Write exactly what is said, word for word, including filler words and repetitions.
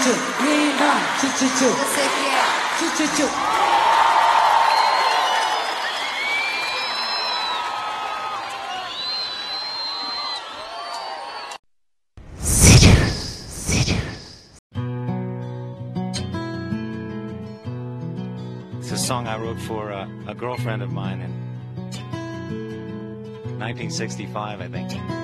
쭈쭈쭈 미나 쭈쭈쭈 Eu sei que é. 쭈쭈쭈. It's a song I wrote for uh, a girlfriend of mine in nineteen sixty-five, I think.